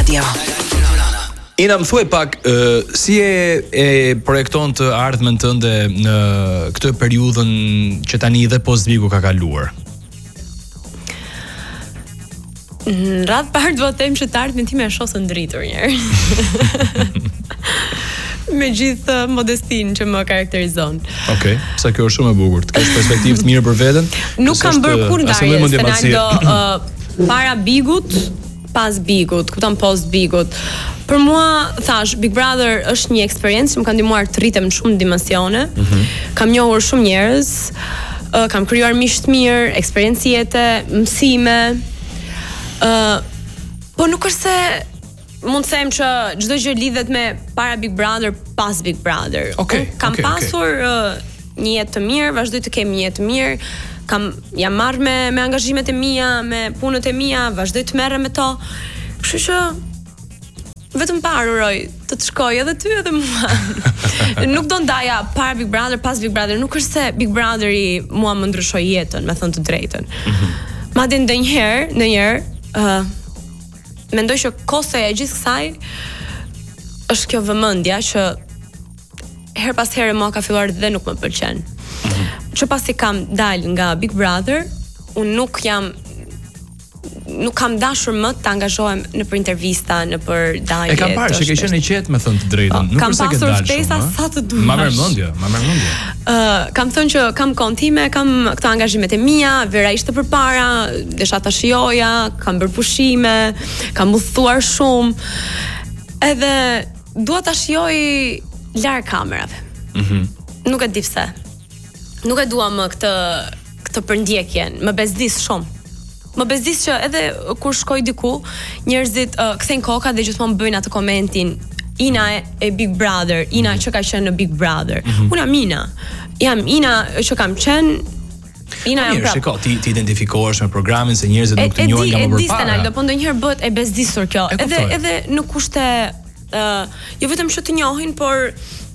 Radio. Ina, më thuaj pak, si e projekton të ardhmen tënde në këtë periudhën që tani dhe post-Vigu ka kaluar? Në radhë parë do të them që të ardhmen time e shosë ndritur njerë. Me gjithë modestinë që më karakterizon. Okej, sa kjo është shumë e bukur. Të kesh perspektivë të mirë për veten? Nuk kam bërë kur ndarje, Ronaldo para Bigut, pas Bigut, kupton post Bigut. Për mua, thash, Big Brother është një eksperiencë që më ka ndihmuar të rritem në shumë dimensione. Kam njohur shumë njerëz, kam krijuar miq të mirë, eksperiencë jete, mësime. Po nuk është se mund të them që çdo gjë lidhet me para Big Brother, pas Big Brother. Kam pasur një jetë të mirë, vazhdoj të kem një jetë të mirë. Jam marrë me angazhimet e mia, me punët e mia, vazhdoj të merrem me to. Kështu që vetëm uroj të shkoj edhe ty edhe mua. Nuk do ndaja para Big Brother, pas Big Brother. Nuk është se Big Brotheri mua më ndryshoi jetën, me thënë të drejtën. Madje ndonjëherë mendoj që kostoja e gjithë kësaj është kjo vëmendja që her pas here mua ka filluar dhe nuk më pëlqen. Që pasi kam dalë nga Big Brother, unë nuk kam dashur më të angazhohem në për intervista, në për dalje. E kam parë që ke qenë i qetë, me thënë të drejtën. Kam pasur ftesa sa të duash. Ma merr mendje. Kam thënë që kam kohën time, kam këto angazhimet e mia, Vera ishte përpara, desha ta shijoja, kam bërë pushime, kam udhëtuar shumë. Edhe dua ta shijoj larg kamerave. Nuk e di pse. Nuk e dua më këtë përndjekjen, më bezdis shumë. Më bezdis që edhe kur shkoj diku, njerëzit kthejnë koka dhe gjithmonë bëjnë atë komentin Ina e Big Brother, Ina që ka qenë në Big Brother. Unë jam Ina që kam qenë, Ina jam prapë. Shiko, ti identifikohesh me programin se njerëzit nuk të njohin nga më përpara. Edi, po ndonjëherë bëhet e bezdisur kjo. Edhe nuk kushte jo vetëm që të njohin, por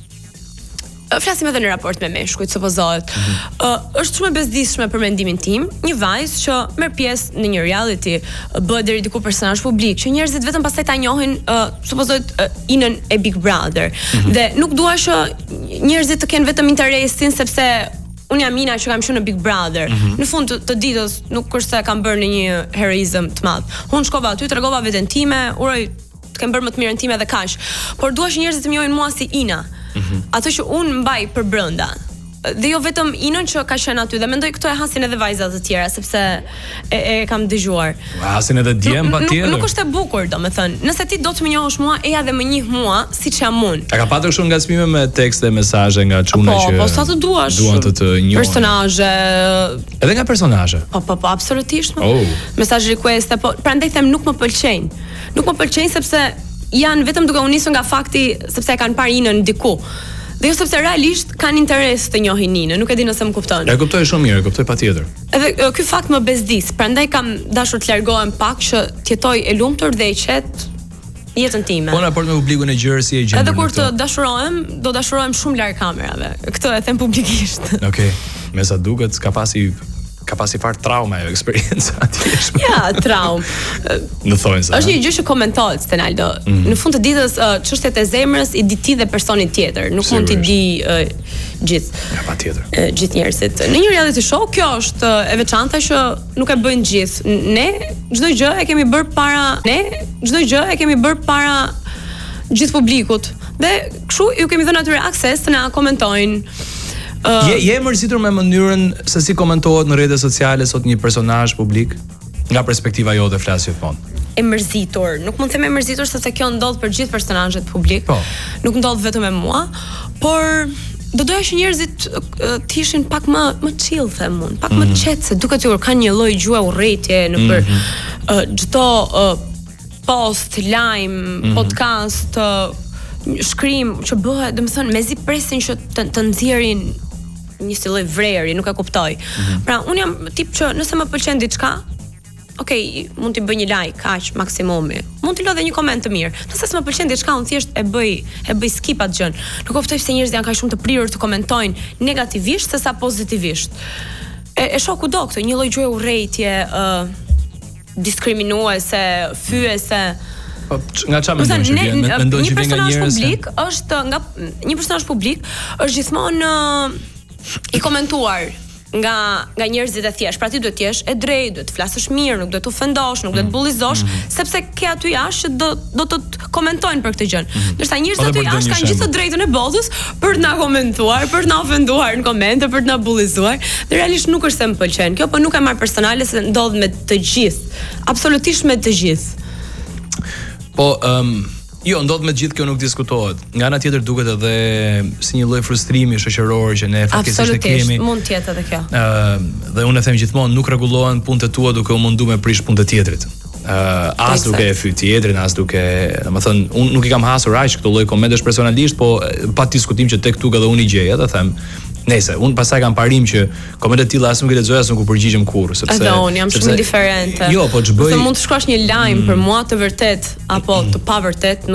flasim edhe në raport me meshkujt, supozohet. Është shumë e bezdisshme për mendimin tim, një vajzë që merr pjesë në një reality, bëhet deri diku personazh publik, që njerëzit vetëm pastaj ta njohin, supozohet Inën e Big Brother. Dhe nuk dua që njerëzit të kenë vetëm interesin sepse unë jam Ina që kam qenë në Big Brother. Në fund të ditës nuk është se kam bërë në një heroizëm të madh. Unë shkova aty, tregova veten time, uroj të kem bërë më të mirën time dhe kaq. Por dua që njerëzit të më njohin mua si Ina. Ato që unë mbaj për brenda. Dhe jo vetëm Inën që ka qenë aty, dhe mendoj këto e hasin edhe vajzat të tjera, sepse e kam dëgjuar. Hasin edhe djem patjetër. Nuk është e bukur, domethënë. Nëse ti do të më njohësh mua, eja dhe më njeh mua siç jam unë. A ka patur shumë ngacmime me tekste, mesazhe nga çuna që po sa të duash. Duan të njohin. Personazhe. Edhe nga personazhe. Po, absolutisht. Mesazh request, po prandaj them nuk më pëlqejnë. Nuk më pëlqejnë sepse janë vetëm duke u nisur nga fakti sepse e kanë parë Inën diku. Dhe jo sepse realisht kanë interes të njohin Inën, nuk e di nëse më kupton. E kuptoj shumë mirë, e kuptoj patjetër. Edhe ky fakt më bezdis, prandaj kam dashur të largohem pak që të jetoj e lumtur dhe e qetë jetën time. Po në raport me publikun e Jersey e gjendur. Edhe kur të dashurohem, do dashurohem shumë larg kamerave. Këtë e them publikisht. Okej. Me sa duket ka pasi fare trauma ajo eksperjenca atje. Ja, traumë. Në thonjë sa. Është një gjë që komentohet Ronaldo. Në fund të ditës çështjet e zemrës i di ti dhe personi tjetër, nuk mund t'i di gjithë. Ja, patjetër. Gjithë njerëzit. Në një reality show kjo është e veçantë që nuk e bëjnë gjithë. Ne çdo gjë e kemi bërë para gjithë publikut. Dhe kështu ju kemi dhënë atyre akses të na komentojnë. Je e mërzitur me mënyrën se si komentohet në rrjetet sociale sot një personazh publik nga perspektiva jote flas gjithmonë? E mërzitur, nuk mund të them e mërzitur sepse kjo ndodh për gjithë personazhet publik. Po. Nuk ndodh vetëm me mua, por do doja që njerëzit të ishin pak më chill, them unë, pak më qetë, se duket sikur kanë një lloj gjuhë urrëtie në për çdo post, lajm, podcast, shkrim që bëhet, domethënë mezi presin që të nxjerrin një si lloj vreri, nuk e kuptoj. Pra unë jam tip që nëse më pëlqen diçka, mund t'i bëj një like, aq maksimumi. Mund t'i lë edhe një koment të mirë. Nëse s'më pëlqen diçka, unë thjesht e bëj skip atë gjën. Nuk kuptoj pse njerëzit janë kaq shumë të prirur të komentojnë negativisht sesa pozitivisht. E shoh kudo këtë, një lloj gjuhë urrëtie, diskriminuese, fyese. Po nga çfarë mendon që vjen? Mendon që vjen nga njerëz publik është nga një personazh publik është gjithmonë i komentuar nga njerëzit e thjeshtë. Pra ti duhet të jesh e drejtë, duhet të flasësh mirë, nuk duhet të ofendosh, nuk duhet të bullizosh, sepse ke aty jashtë që do të komentojnë për këtë gjë. Ndërsa njerëzit aty jashtë kanë gjithë të drejtën e botës për të na komentuar, për të na ofenduar në komente, për të na bullizuar. Dhe realisht nuk është se më pëlqen kjo, po nuk e marr personale se ndodh me të gjithë. Absolutisht me të gjithë. Po, jo, ndodh me gjithë, kjo nuk diskutohet. Nga ana tjetër duket edhe si një lloj frustrimi shoqëror që ne faktikisht e kemi. Mund të jetë edhe kjo. Dhe unë e them gjithmonë, nuk rregullohen punët e tua duke u munduar me prish punët e tjetrit. As duke e fyt tjetrin, as duke, domethënë, unë nuk i kam hasur aq këto lloj komentesh personalisht, po pa diskutim që tek këtu edhe unë i gjej, edhe them. Nëse unë pastaj kam parim që komentet tilla as nuk i lexoj as nuk u përgjigjem kurrë, sepse edhe unë jam shumë indiferente. Jo, po ç'bëj. Se mund të shkruash një lajm për mua të vërtet apo të pavërtet.